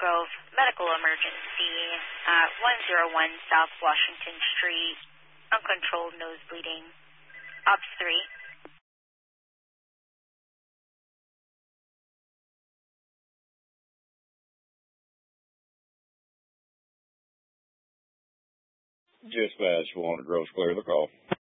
Grove medical emergency at 101 South Washington Street. Uncontrolled nose bleeding. Ops 3. Dispatch 1, Groves, clear the call.